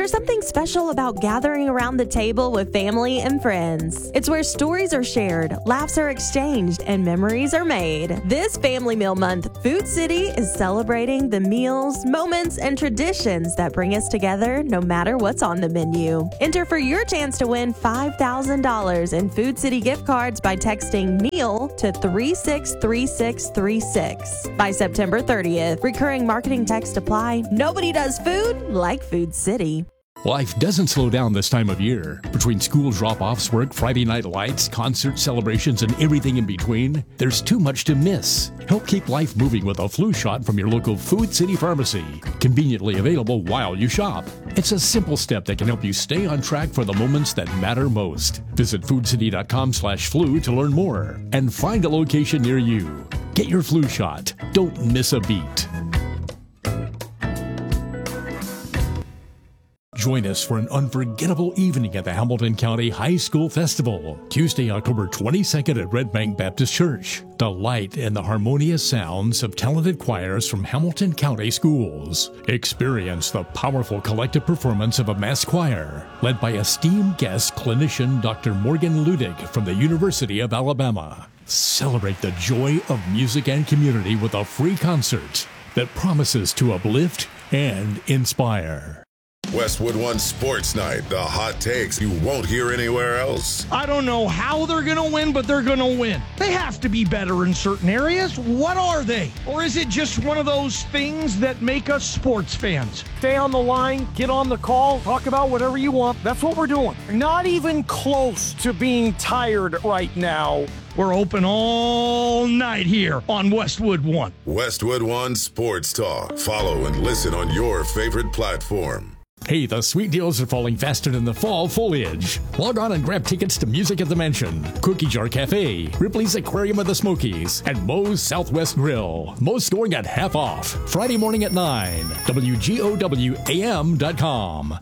There's something special about gathering around the table with family and friends. It's where stories are shared, laughs are exchanged, and memories are made. This Family Meal Month, Food City is celebrating the meals, moments, and traditions that bring us together no matter what's on the menu. Enter for your chance to win $5,000 in Food City gift cards by texting MEAL to 363636 by September 30th. Recurring marketing text apply. Nobody does food like Food City. Life doesn't slow down this time of year. Between school drop-offs, work, Friday night lights, concert celebrations, and everything in between, there's too much to miss. Help keep life moving with a flu shot from your local Food City pharmacy. Conveniently available while you shop. It's a simple step that can help you stay on track for the moments that matter most. Visit foodcity.com/flu to learn more and find a location near you. Get your flu shot. Don't miss a beat. Join us for an unforgettable evening at the Hamilton County High School Festival, Tuesday, October 22nd at Red Bank Baptist Church. The light and the harmonious sounds of talented choirs from Hamilton County schools. Experience the powerful collective performance of a mass choir, led by esteemed guest clinician Dr. Morgan Ludig from the University of Alabama. Celebrate the joy of music and community with a free concert that promises to uplift and inspire. Westwood One Sports Night, the hot takes you won't hear anywhere else. I don't know how they're going to win, but they're going to win. They have to be better in certain areas. What are they? Or is it just one of those things that make us sports fans? Stay on the line, get on the call, talk about whatever you want. That's what we're doing. Not even close to being tired right now. We're open all night here on Westwood One. Westwood One Sports Talk. Follow and listen on your favorite platform. Hey, the sweet deals are falling faster than the fall foliage. Log on and grab tickets to Music at the Mansion, Cookie Jar Cafe, Ripley's Aquarium of the Smokies, and Moe's Southwest Grill. Moe's going at half off. Friday morning at 9. WGOWAM.com.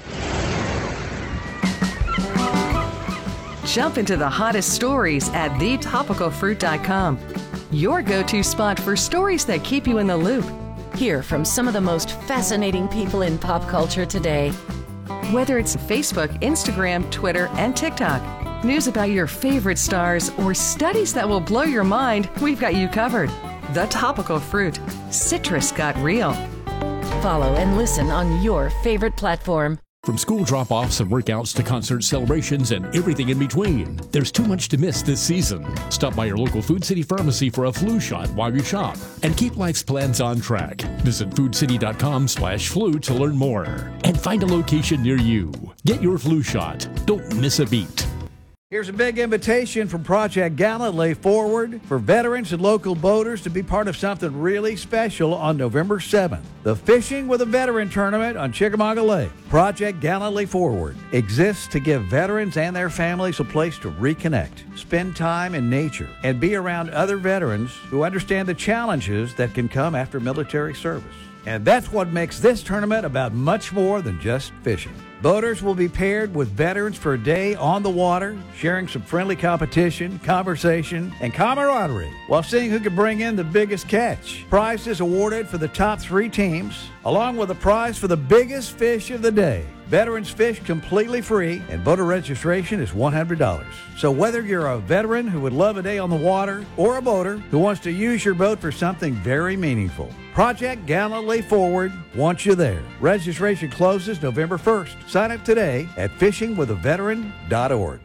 Jump into the hottest stories at thetopicalfruit.com. Your go-to spot for stories that keep you in the loop. Hear from some of the most fascinating people in pop culture today. Whether it's Facebook, Instagram, Twitter, and TikTok, news about your favorite stars, or studies that will blow your mind, we've got you covered. The Topical Fruit. Citrus got real. Follow and listen on your favorite platform. From school drop-offs and workouts to concert celebrations and everything in between, there's too much to miss this season. Stop by your local Food City pharmacy for a flu shot while you shop and keep life's plans on track. Visit foodcity.com/flu to learn more and find a location near you. Get your flu shot. Don't miss a beat. Here's a big invitation from Project Galilee Forward for veterans and local boaters to be part of something really special on November 7th. The Fishing with a Veteran Tournament on Chickamauga Lake. Project Galilee Forward exists to give veterans and their families a place to reconnect, spend time in nature, and be around other veterans who understand the challenges that can come after military service. And that's what makes this tournament about much more than just fishing. Boaters will be paired with veterans for a day on the water, sharing some friendly competition, conversation, and camaraderie while seeing who can bring in the biggest catch. Prizes awarded for the top 3 teams, along with a prize for the biggest fish of the day. Veterans fish completely free, and boater registration is $100. So whether you're a veteran who would love a day on the water or a boater who wants to use your boat for something very meaningful, Project Galilee Forward wants you there. Registration closes November 1st. Sign up today at fishingwithaveteran.org.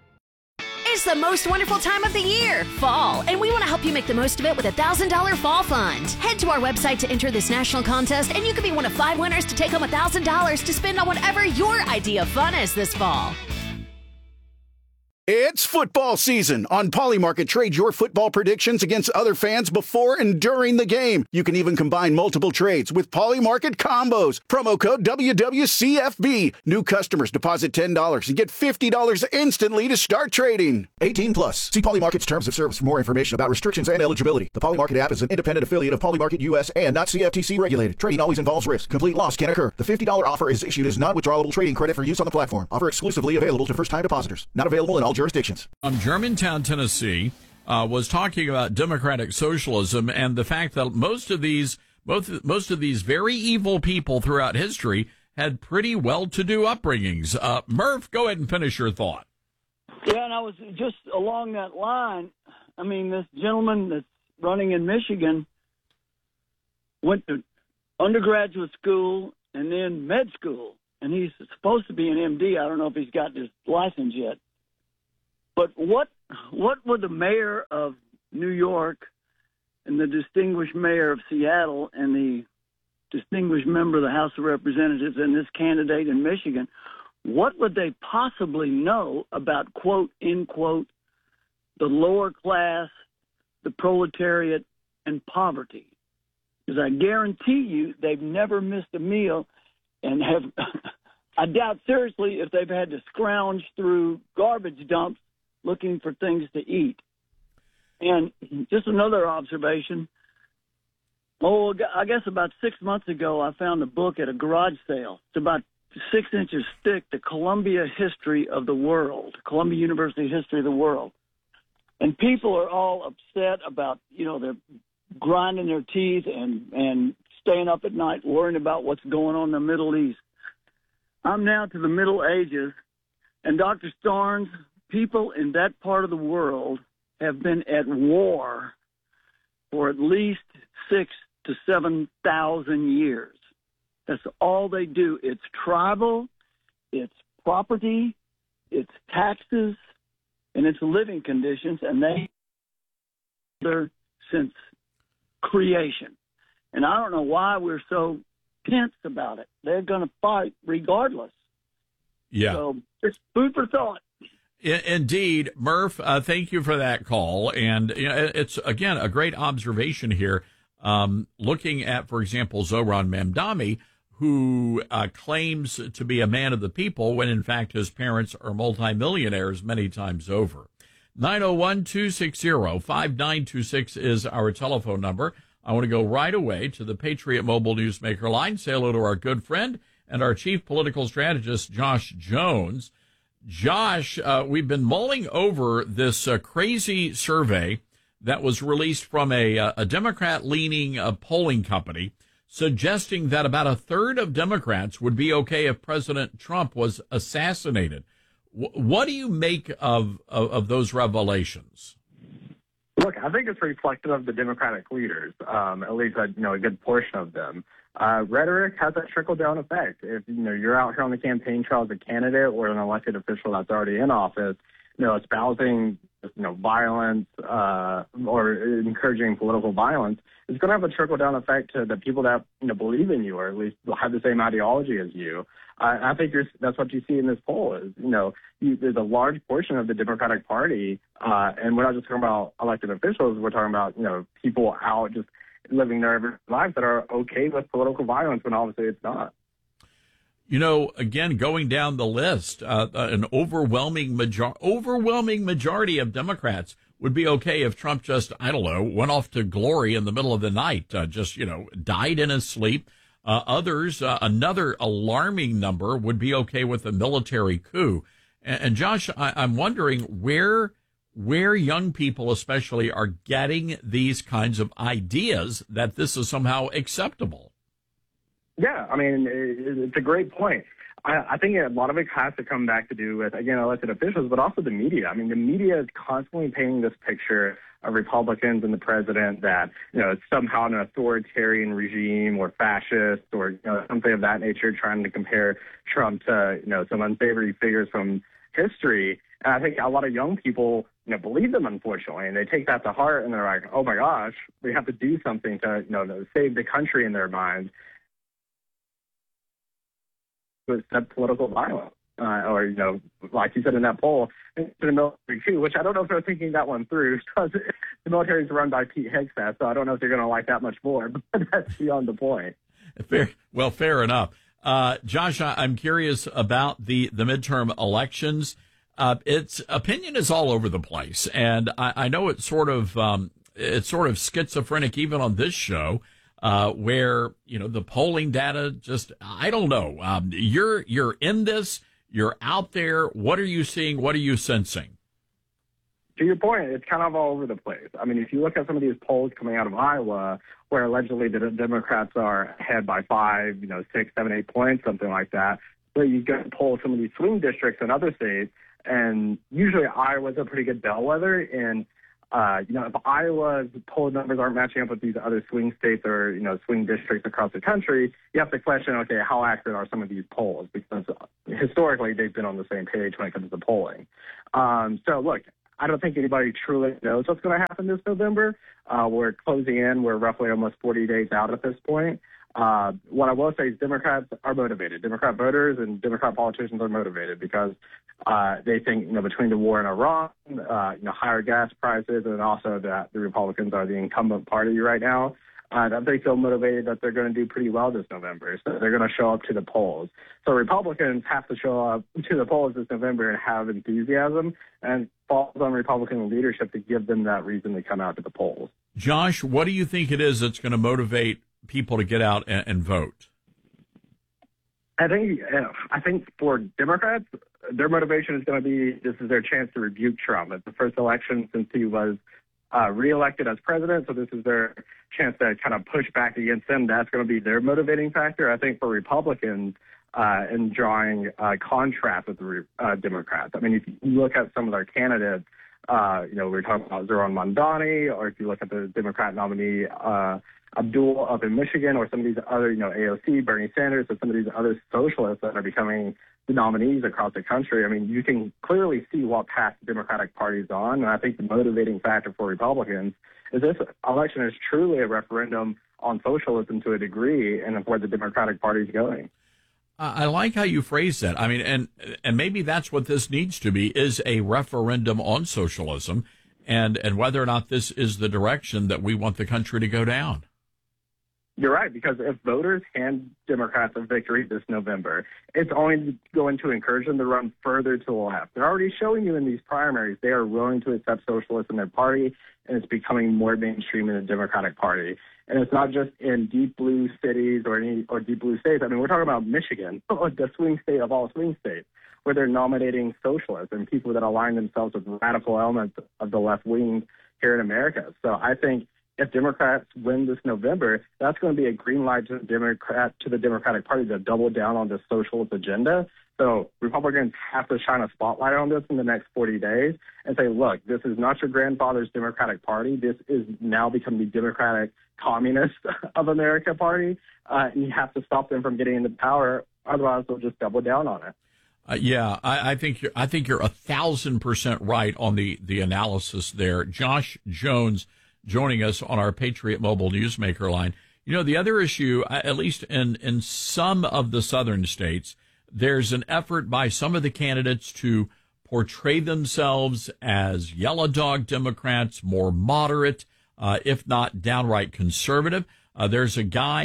It's the most wonderful time of the year, fall, and we want to help you make the most of it with a $1,000 fall fund. Head to our website to enter this national contest, and you could be one of 5 winners to take home $1,000 to spend on whatever your idea of fun is this fall. It's football season. On Polymarket, trade your football predictions against other fans before and during the game. You can even combine multiple trades with Polymarket combos. Promo code WWCFB. New customers deposit $10 and get $50 instantly to start trading. 18 plus. See Polymarket's terms of service for more information about restrictions and eligibility. The Polymarket app is an independent affiliate of Polymarket US and not CFTC regulated. Trading always involves risk. Complete loss can occur. The $50 offer is issued as non-withdrawable trading credit for use on the platform. Offer exclusively available to first-time depositors. Not available in all jurisdictions. Germantown, Tennessee, was talking about democratic socialism and the fact that most of these very evil people throughout history had pretty well-to-do upbringings. Murph, go ahead and finish your thought. Yeah, and I was just along that line. I mean, this gentleman that's running in Michigan went to undergraduate school and then med school, and he's supposed to be an MD. I don't know if he's got his license yet. But what would the mayor of New York and the distinguished mayor of Seattle and the distinguished member of the House of Representatives and this candidate in Michigan, what would they possibly know about, quote, end quote, the lower class, the proletariat, and poverty? Because I guarantee you they've never missed a meal and have – I doubt seriously if they've had to scrounge through garbage dumps looking for things to eat. And just another observation. Oh, I guess about 6 months ago I found a book at a garage sale. It's about 6 inches thick, The Columbia History of the World, Columbia University History of the World. And people are all upset about, they're grinding their teeth and staying up at night worrying about what's going on in the Middle East. I'm now to the Middle Ages, and Dr. Starnes, people in that part of the world have been at war for at least 6,000 to 7,000 years. That's all they do. It's tribal, it's property, it's taxes, and it's living conditions, and they're since creation. And I don't know why we're so tense about it. They're going to fight regardless. Yeah. So it's food for thought. Indeed, Murph, thank you for that call. And it's, again, a great observation here. Looking at, for example, Zohran Mamdani, who claims to be a man of the people when, in fact, his parents are multimillionaires many times over. 901-260-5926 is our telephone number. I want to go right away to the Patriot Mobile Newsmaker line. Say hello to our good friend and our chief political strategist, Josh Jones. Josh, we've been mulling over this crazy survey that was released from a Democrat-leaning polling company suggesting that about a third of Democrats would be okay if President Trump was assassinated. What do you make of those revelations? Look, I think it's reflective of the Democratic leaders, at least a good portion of them. Rhetoric has a trickle-down effect. If you're out here on the campaign trail as a candidate or an elected official that's already in office, espousing violence or encouraging political violence, it's going to have a trickle-down effect to the people that believe in you or at least have the same ideology as you. I think that's what you see in this poll is, there's a large portion of the Democratic Party, and we're not just talking about elected officials, we're talking about, people out just living their everyday lives that are okay with political violence when obviously it's not. Again, going down the list, an overwhelming majority of Democrats would be okay if Trump just, went off to glory in the middle of the night, died in his sleep. Others, another alarming number, would be okay with a military coup. And Josh, I'm wondering where young people especially are getting these kinds of ideas that this is somehow acceptable. Yeah, I mean, it's a great point. I think a lot of it has to come back to do with, again, elected officials, but also the media. I mean, the media is constantly painting this picture of Republicans and the president that, it's somehow an authoritarian regime or fascist or, something of that nature, trying to compare Trump to, some unsavory figures from history. And I think a lot of young people, believe them, unfortunately, and they take that to heart and they're like, oh my gosh, we have to do something to, to save the country in their minds. To accept political violence, or, like you said in that poll, into the military coup, which I don't know if they're thinking that one through, because the military is run by Pete Hegseth, so I don't know if they're going to like that much more, but that's beyond the point. Fair enough. Josh, I'm curious about the midterm elections. Its opinion is all over the place, and I know it's sort of schizophrenic even on this show. Where, the polling data just, I don't know. You're in this, you're out there. What are you seeing? What are you sensing? to your point, it's kind of all over the place. I mean, if you look at some of these polls coming out of Iowa, where allegedly the Democrats are ahead by 5, 6, 7, 8 points, something like that, but you go poll some of these swing districts in other states, and usually Iowa's a pretty good bellwether. And if Iowa's poll numbers aren't matching up with these other swing states or swing districts across the country, you have to question, okay, how accurate are some of these polls? Because historically they've been on the same page when it comes to polling. So look, I don't think anybody truly knows what's going to happen this November. We're closing in. We're roughly almost 40 days out at this point. What I will say is Democrats are motivated. Democrat voters and Democrat politicians are motivated because they think, between the war in Iran, higher gas prices, and also that the Republicans are the incumbent party right now, that they feel motivated that they're going to do pretty well this November. So they're going to show up to the polls. So Republicans have to show up to the polls this November and have enthusiasm, and falls on Republican leadership to give them that reason to come out to the polls. Josh, what do you think it is that's going to motivate people to get out and vote? I think for Democrats, their motivation is going to be this is their chance to rebuke Trump. It's the first election since he was reelected as president, so this is their chance to kind of push back against him. That's going to be their motivating factor. I think for Republicans, in drawing contrast with the Democrats. I mean, if you look at some of their candidates, we're talking about Zohran Mamdani, or if you look at the Democrat nominee, Abdul up in Michigan, or some of these other, AOC, Bernie Sanders, or some of these other socialists that are becoming the nominees across the country. I mean, you can clearly see what path the Democratic Party is on, and I think the motivating factor for Republicans is this election is truly a referendum on socialism to a degree, and of where the Democratic Party is going. I like how you phrase that. I mean, and maybe that's what this needs to be, is a referendum on socialism, and whether or not this is the direction that we want the country to go down. You're right, because if voters hand Democrats a victory this November, it's only going to encourage them to run further to the left. They're already showing you in these primaries they are willing to accept socialists in their party, and it's becoming more mainstream in the Democratic Party. And it's not just in deep blue cities or deep blue states. I mean, we're talking about Michigan, the swing state of all swing states, where they're nominating socialists and people that align themselves with radical elements of the left wing here in America. So I think if Democrats win this November, that's going to be a green light to the Democratic Party to double down on this socialist agenda. So Republicans have to shine a spotlight on this in the next 40 days and say, look, this is not your grandfather's Democratic Party. This is now become the Democratic Communist of America Party. And you have to stop them from getting into power. Otherwise, they'll just double down on it. I think you're 1,000% right on the analysis there. Josh Jones joining us on our Patriot Mobile Newsmaker line. The other issue, at least in some of the southern states, there's an effort by some of the candidates to portray themselves as yellow dog Democrats, more moderate, if not downright conservative. There's a guy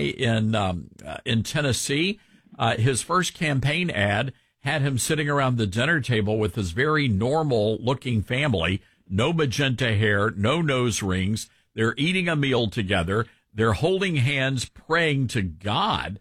in Tennessee. His first campaign ad had him sitting around the dinner table with his very normal-looking family. No magenta hair, no nose rings. They're eating a meal together. They're holding hands, praying to God.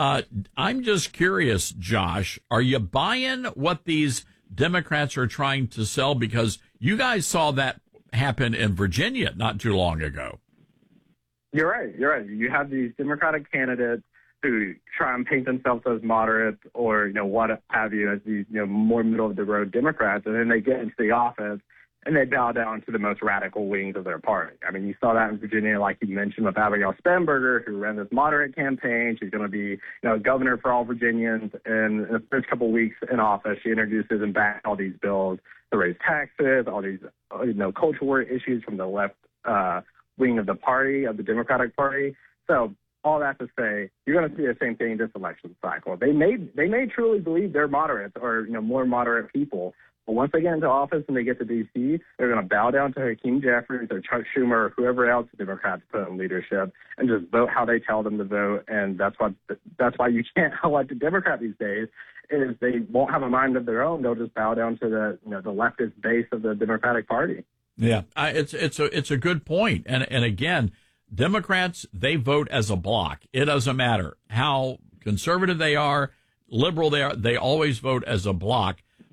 I'm just curious, Josh, are you buying what these Democrats are trying to sell? Because you guys saw that happen in Virginia not too long ago. You're right. You have these Democratic candidates who try and paint themselves as moderates or, what have you, as these, more middle-of-the-road Democrats, and then they get into the office and they bow down to the most radical wings of their party. I mean, you saw that in Virginia, like you mentioned, with Abigail Spanberger, who ran this moderate campaign. She's going to be, governor for all Virginians. And in the first couple of weeks in office, she introduces and backed all these bills to raise taxes, all these, cultural war issues from the left wing of the party, of the Democratic Party. So all that to say, you're going to see the same thing this election cycle. They may truly believe they're moderates or, more moderate people. But once they get into office and they get to D.C., they're going to bow down to Hakeem Jeffries or Chuck Schumer or whoever else the Democrats put in leadership and just vote how they tell them to vote. And that's why you can't elect a Democrat these days, is they won't have a mind of their own. They'll just bow down to the the leftist base of the Democratic Party. Yeah, it's a good point. And again, Democrats, they vote as a block. It doesn't matter how conservative they are, liberal they are. They always vote as a block.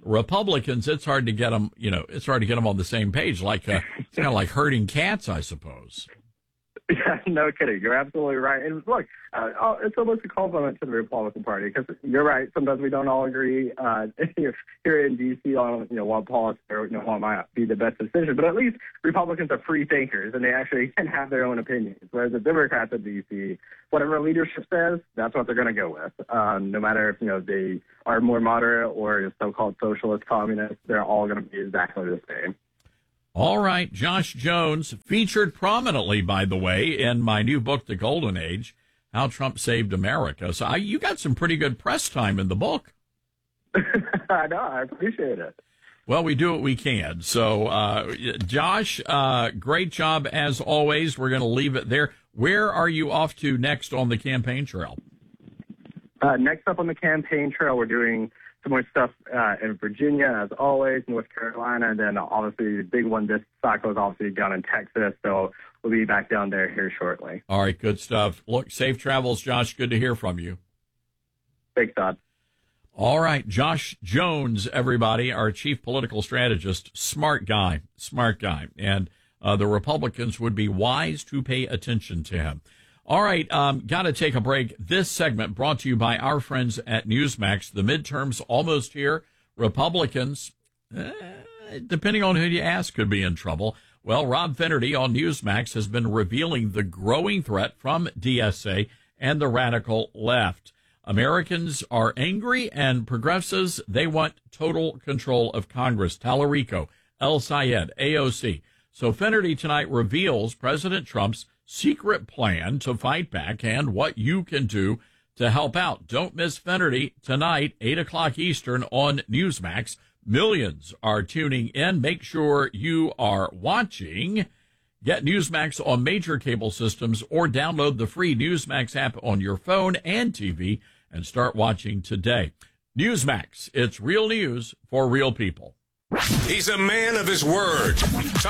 Republicans, it's hard to get them, it's hard to get them on the same page. Like, it's kind of like herding cats, I suppose. Yeah, no kidding. You're absolutely right. And look, it's almost a compliment to the Republican Party because you're right. Sometimes we don't all agree here in D.C. on what policy or what might be the best decision. But at least Republicans are free thinkers and they actually can have their own opinions. Whereas the Democrats in D.C., whatever leadership says, that's what they're going to go with. No matter if they are more moderate or so-called socialist communists, they're all going to be exactly the same. All right, Josh Jones, featured prominently, by the way, in my new book, The Golden Age, How Trump Saved America. So you got some pretty good press time in the book. I know. I appreciate it. Well, we do what we can. So, Josh, great job as always. We're going to leave it there. Where are you off to next on the campaign trail? Next up on the campaign trail, we're doing some more stuff in Virginia, as always, North Carolina, and then obviously the big one this cycle is obviously down in Texas, so we'll be back down there here shortly. All right, good stuff. Look, safe travels, Josh. Good to hear from you. Thanks, Todd. All right, Josh Jones, everybody, our chief political strategist, smart guy, and the Republicans would be wise to pay attention to him. All right, got to take a break. This segment brought to you by our friends at Newsmax. The midterms almost here. Republicans, depending on who you ask, could be in trouble. Well, Rob Finnerty on Newsmax has been revealing the growing threat from DSA and the radical left. Americans are angry, and progressives, they want total control of Congress. Tallarico, El Sayed, AOC. So Finnerty tonight reveals President Trump's secret plan to fight back and what you can do to help out. Don't miss Finnerty tonight, 8 o'clock Eastern on Newsmax. Millions are tuning in. Make sure you are watching. Get Newsmax on major cable systems or download the free Newsmax app on your phone and TV and start watching today. Newsmax, it's real news for real people. He's a man of his word.